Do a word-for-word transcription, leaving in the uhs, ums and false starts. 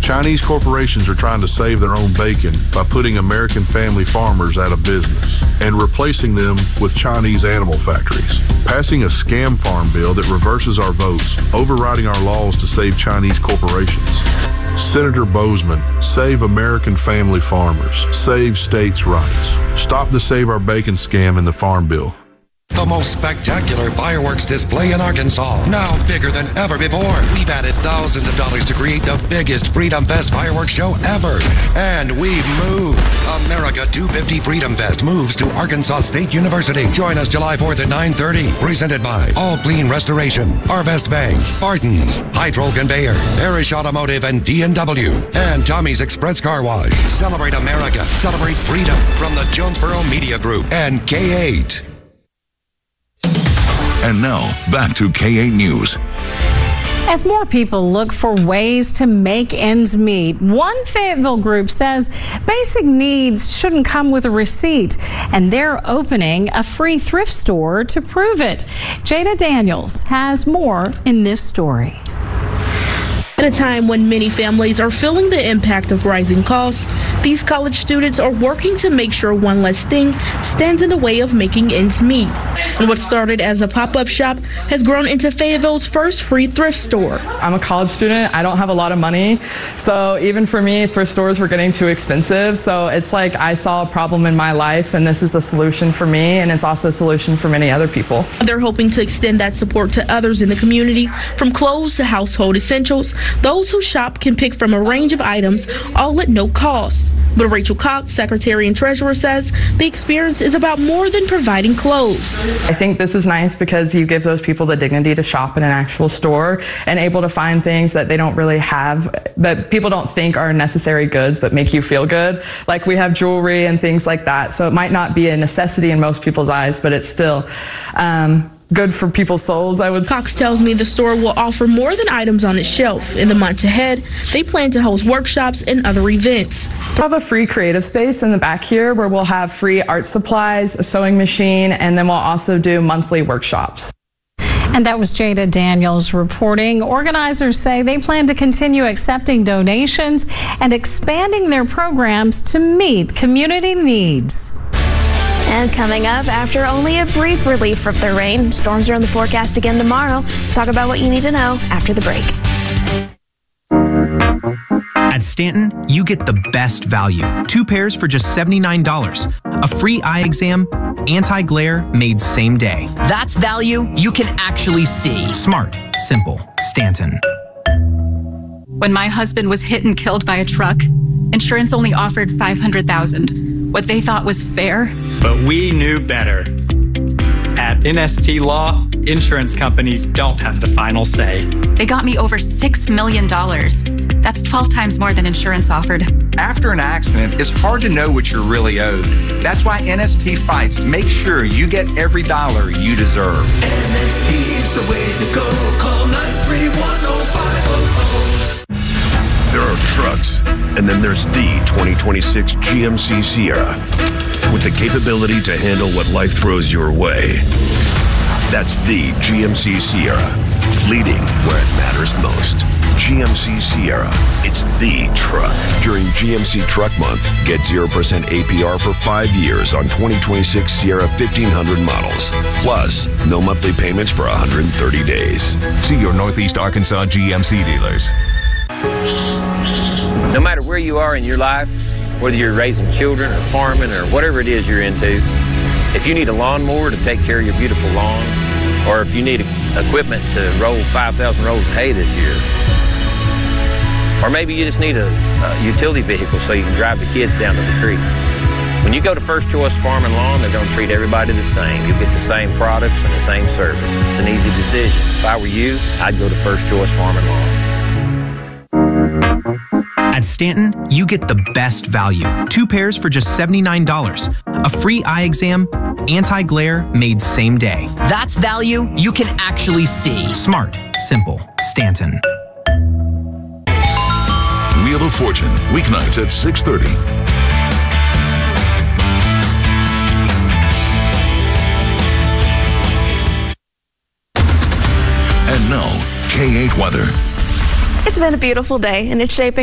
Chinese corporations are trying to save their own bacon by putting American family farmers out of business and replacing them with Chinese animal factories. Passing a scam farm bill that reverses our votes, overriding our laws to save Chinese corporations. Senator Bozeman, save American family farmers. Save states' rights. Stop the Save Our Bacon scam in the Farm Bill. The most spectacular fireworks display in Arkansas. Now bigger than ever before. We've added thousands of dollars to create the biggest Freedom Fest fireworks show ever. And we've moved. America two fifty Freedom Fest moves to Arkansas State University. Join us July fourth at nine thirty. Presented by All Clean Restoration, Harvest Bank, Barton's, Hydro Conveyor, Parrish Automotive, and D and W. And Tommy's Express Car Wash. Celebrate America. Celebrate freedom. From the Jonesboro Media Group and K eight. And now, back to K eight News. As more people look for ways to make ends meet, one Fayetteville group says basic needs shouldn't come with a receipt, and they're opening a free thrift store to prove it. Jada Daniels has more in this story. At a time when many families are feeling the impact of rising costs, these college students are working to make sure one less thing stands in the way of making ends meet. And what started as a pop-up shop has grown into Fayetteville's first free thrift store. I'm a college student. I don't have a lot of money. So even for me, thrift stores were getting too expensive. So it's like I saw a problem in my life, and this is a solution for me, and it's also a solution for many other people. They're hoping to extend that support to others in the community, from clothes to household essentials. Those who shop can pick from a range of items, all at no cost. But Rachel Cox, Secretary and Treasurer, says the experience is about more than providing clothes. I think this is nice because you give those people the dignity to shop in an actual store and able to find things that they don't really have, that people don't think are necessary goods but make you feel good. Like we have jewelry and things like that. So it might not be a necessity in most people's eyes, but it's still um, good for people's souls, I would say. Cox tells me the store will offer more than items on its shelf. In the months ahead, they plan to host workshops and other events. We'll have a free creative space in the back here where we'll have free art supplies, a sewing machine, and then we'll also do monthly workshops. And that was Jada Daniels reporting. Organizers say they plan to continue accepting donations and expanding their programs to meet community needs. And coming up, after only a brief relief from the rain, storms are in the forecast again tomorrow. Talk about what you need to know after the break. At Stanton, you get the best value. Two pairs for just seventy-nine dollars. A free eye exam, anti-glare made same day. That's value you can actually see. Smart, simple, Stanton. When my husband was hit and killed by a truck, insurance only offered five hundred thousand dollars. What they thought was fair. But we knew better. At N S T Law, insurance companies don't have the final say. They got me over six million dollars. That's twelve times more than insurance offered. After an accident, it's hard to know what you're really owed. That's why N S T fights to make sure you get every dollar you deserve. N S T is the way to go. Call nine three one oh five oh oh. There are trucks, and then there's the twenty twenty-six G M C Sierra, with the capability to handle what life throws your way. That's the G M C Sierra, leading where it matters most. G M C Sierra, it's the truck. During G M C Truck Month, get zero percent A P R for five years on twenty twenty-six Sierra fifteen hundred models. Plus, no monthly payments for one hundred thirty days. See your Northeast Arkansas G M C dealers. No matter where you are in your life, whether you're raising children or farming or whatever it is you're into, if you need a lawnmower to take care of your beautiful lawn, or if you need equipment to roll five thousand rolls of hay this year, or maybe you just need a, a utility vehicle so you can drive the kids down to the creek. When you go to First Choice Farm and Lawn, they're going to treat everybody the same. You'll get the same products and the same service. It's an easy decision. If I were you, I'd go to First Choice Farm and Lawn. At Stanton, you get the best value. Two pairs for just seventy-nine dollars. A free eye exam, anti-glare made same day. That's value you can actually see. Smart, simple, Stanton. Wheel of Fortune, weeknights at six thirty. And now, K eight weather. It's been a beautiful day, and it's shaping